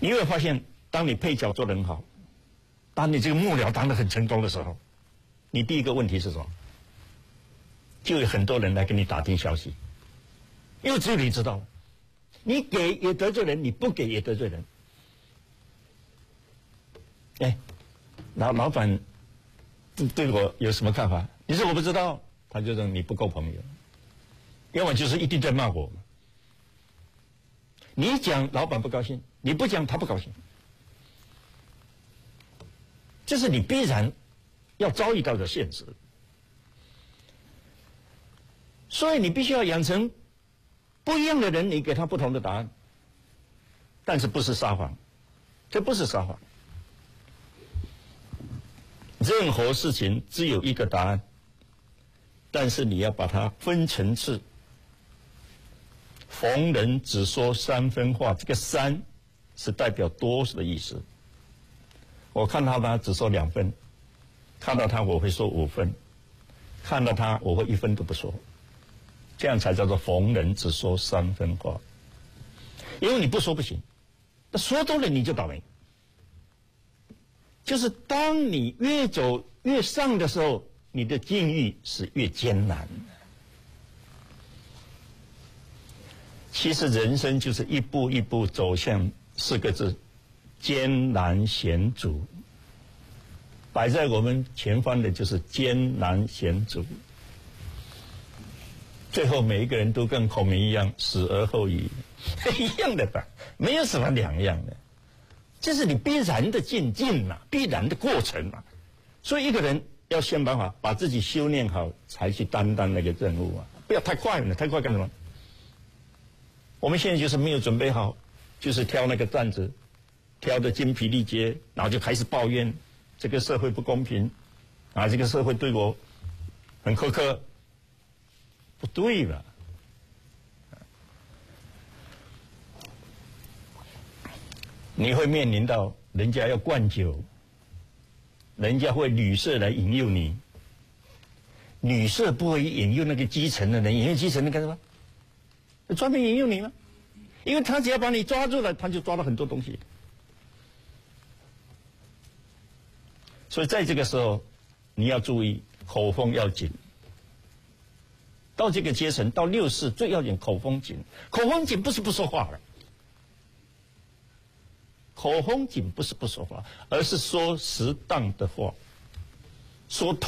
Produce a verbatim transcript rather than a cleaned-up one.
你会发现，当你配角做得很好，当你这个幕僚当得很成功的时候，你第一个问题是什么？就有很多人来跟你打听消息，因为只有你知道，你给也得罪人，你不给也得罪人。哎，老老板对我有什么看法？你说我不知道，他就说你不够朋友，要么就是一定在骂我。你讲老板不高兴，你不讲他不高兴，这是你必然要遭遇到的现实。所以你必须要养成不一样的人，你给他不同的答案，但是不是撒谎，这不是撒谎。任何事情只有一个答案，但是你要把它分层次。逢人只说三分话，这个三是代表多的意思。我看到他只说两分，看到他我会说五分，看到他我会一分都不说，这样才叫做逢人只说三分话。因为你不说不行，那说多了你就倒霉。就是当你越走越上的时候，你的境遇是越艰难。其实人生就是一步一步走向四个字：艰难险阻。摆在我们前方的就是艰难险阻。最后每一个人都跟孔明一样，死而后已，一样的吧，没有什么两样的。这是你必然的境境嘛，必然的过程嘛。所以一个人要想办法把自己修炼好，才去担当那个任务啊！不要太快了，太快干什么？我们现在就是没有准备好，就是挑那个担子，挑得精疲力竭，然后就开始抱怨这个社会不公平，啊，这个社会对我很苛刻，不对吧？你会面临到人家要灌酒，人家会旅社来引诱你，旅社不会引诱那个基层的人，引诱基层的干什么？专门引诱你吗？因为他只要把你抓住了，他就抓到很多东西。所以在这个时候，你要注意口风要紧。到这个阶层，到六世最要紧口风紧，口风紧不是不说话了。口风紧不是不说话，而是说适当的话，说